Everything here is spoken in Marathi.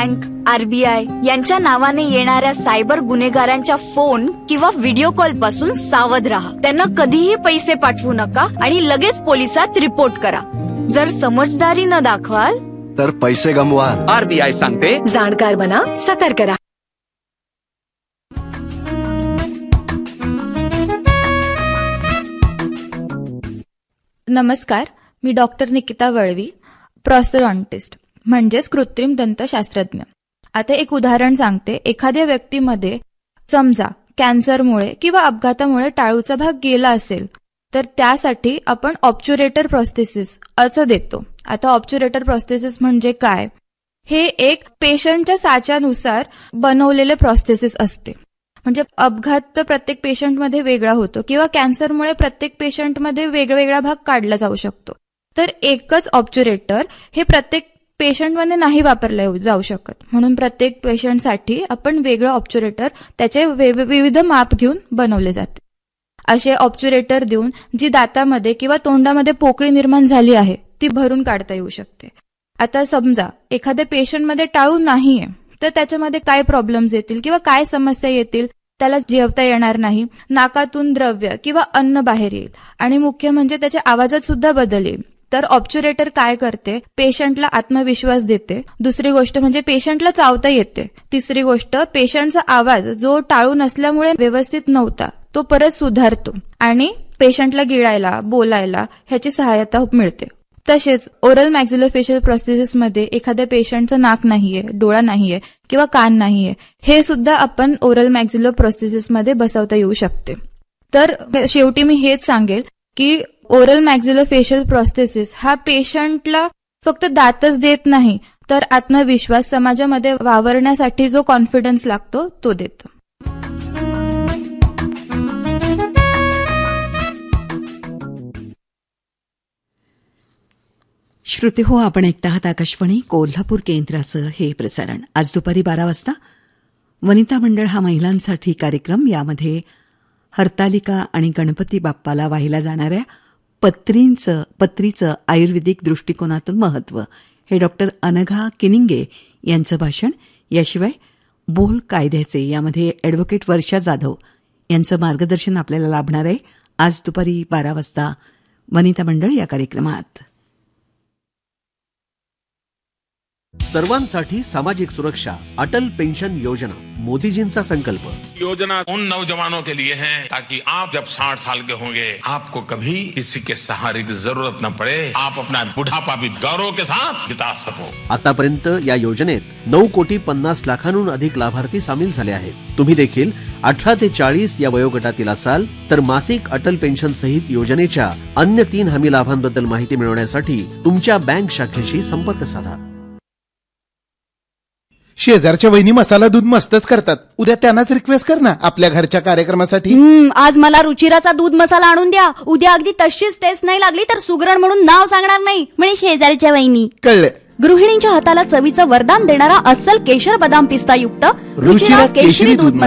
बँक, RBI यांच्या नावाने येणाऱ्या सायबर गुन्हेगारांच्या फोन किंवा व्हिडिओ कॉल पासून सावध राहा. त्यांना कधीही पैसे पाठवू नका आणि लगेच पोलिसात रिपोर्ट करा. जर समजदारी न दाखवाल तर पैसे गमवाल. RBI सांगते, जाणकार बना, सतर्क राहा. नमस्कार, मी डॉक्टर निकिता वळवी, प्रॉस्थोडॉन्टिस्ट म्हणजेच कृत्रिम दंतशास्त्रज्ञ. आता एक उदाहरण सांगते. एखाद्या व्यक्तीमध्ये समजा कॅन्सरमुळे किंवा अपघातामुळे टाळूचा भाग गेला असेल तर त्यासाठी आपण ऑब्च्युरेटर प्रॉस्थेसिस असं देतो. आता ऑब्च्युरेटर प्रॉस्थेसिस म्हणजे काय? हे एक पेशंटच्या साच्यानुसार बनवलेले प्रॉस्थेसिस असते. म्हणजे अपघात तर प्रत्येक पेशंटमध्ये वेगळा होतो किंवा कॅन्सरमुळे प्रत्येक पेशंटमध्ये वेगवेगळा भाग काढला जाऊ शकतो. तर एकच ऑब्च्युरेटर हे प्रत्येक पेशंटमध्ये नाही वापरलं जाऊ शकत. म्हणून प्रत्येक पेशंटसाठी आपण वेगळं ऑब्च्युरेटर त्याचे विविध माप घेऊन बनवले जाते. असे ऑब्च्युरेटर देऊन जी दातामध्ये किंवा तोंडामध्ये पोकळी निर्माण झाली आहे ती भरून काढता येऊ शकते. आता समजा एखाद्या पेशंटमध्ये टाळू नाहीये तर त्याच्यामध्ये काय प्रॉब्लेम्स येतील किंवा काय समस्या येतील? त्याला जेवता येणार नाही, नाकातून द्रव्य किंवा अन्न बाहेर येईल आणि मुख्य म्हणजे त्याच्या आवाजात सुद्धा बदल येईल. तर ऑब्च्युरेटर काय करते? पेशंटला आत्मविश्वास देते. दुसरी गोष्ट म्हणजे पेशंटला चावता येते. तिसरी गोष्ट, पेशंटचा आवाज जो टाळू नसल्यामुळे व्यवस्थित नव्हता तो परत सुधारतो आणि पेशंटला गिळायला, बोलायला ह्याची सहायता मिळते. तसेच ओरल मॅक्झिलोफेशियल प्रॉस्थेसिसमध्ये एखाद्या पेशंटचं नाक नाहीये, डोळा नाहीये किंवा कान नाहीये, हे सुद्धा आपण ओरल मॅक्झिलो प्रॉस्थेसिसमध्ये बसवता येऊ शकते. तर शेवटी मी हेच सांगेल की ओरल मॅक्झिलोफेशियल प्रॉस्थेसिस हा पेशंटला फक्त दातच देत नाही तर आत्मविश्वास, समाजामध्ये वावरण्यासाठी जो कॉन्फिडन्स लागतो तो देतो. श्रोते हो, आपण ऐकता आहात आकाशवाणी कोल्हापूर केंद्राचं हे प्रसारण. आज दुपारी 12 वाजता वनिता मंडळ हा महिलांसाठी कार्यक्रम. यामध्ये हरतालिका आणि गणपती बाप्पाला वाहिल्या जाणाऱ्या पत्रीचं आयुर्वेदिक दृष्टिकोनातून महत्त्व, हे डॉक्टर अनघा किनिंगे यांचं भाषण. याशिवाय बोल कायद्याचे यामध्ये ॲडव्होकेट वर्षा जाधव यांचं मार्गदर्शन आपल्याला लाभणार आहे आज दुपारी 12 वाजता वनिता मंडळ या कार्यक्रमात. सर्वांसाठी सामाजिक सुरक्षा, अटल पेंशन योजना, मोदीजींचा संकल्प. योजना उन नौजवानों के लिए है ताकि आप जब 60 साल के होंगे आपको कभी किसी के सहारे की जरूरत न पड़े. आप अपना बुढ़ापा भी गौरव के साथ बिता सको. आतापर्यंत या योजनेत 9,50,00,000 अधिक लाभार्थी सामील झाले आहेत. तुम्ही देखील 18 ते 40 या वयोगटातील असाल तर मासिक अटल पेन्शन सहित योजनेच्या अन्य 3 हमी लाभांबद्दल माहिती मिळवण्यासाठी तुमच्या बँक शाखेशी संपर्क साधा. शेजारच्या वहिनी मसाला दूध मस्तच करतात. उद्या त्यांनाच रिक्वेस्ट कर ना आपल्या घरच्या कार्यक्रमासाठी. आज मला रुचिराचा दूध मसाला आणून द्या. उद्या अगदी तशीच टेस्ट नाही लागली तर सुगरण म्हणून नाव सांगणार नाही म्हणे शेजारच्या वहिनी. कळलं. गृहिणींच्या हाताला चवीचं वरदान देणारा अस्सल केशर बदाम पिस्ता युक्त रुचिरा केशरी दूध